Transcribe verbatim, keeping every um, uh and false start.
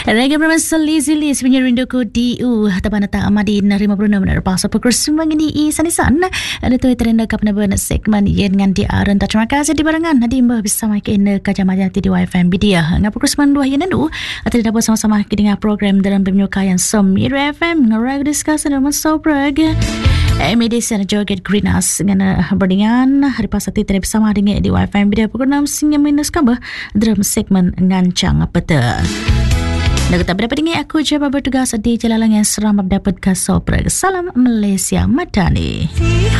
Raga bermasa Lizzy punya rinduku di U Tabana tak amadin lima puluh enam pasal pukul sembilan ini i sanisan ada tu terenda kapna ben segmen yen dengan di aran tak terima kasih di barangan hadi mbah bersama kena kajamaya di Y F M Bidia ngap pukul sembilan dua yen nu atau dapat sama-sama dengan program dalam penyukayan Semir F M ngarag discuss dengan sobrag Medicine Joget Greenhouse dengan berdingan hari pasal titri bersama dengan di Y F M Bidia pukul enam hingga minus kambah dalam segmen ngancang peta. Nak tak berdapat dengan aku coba bertugas di Jalalang yang seram dapat kasoprag. Salam Malaysia Madani.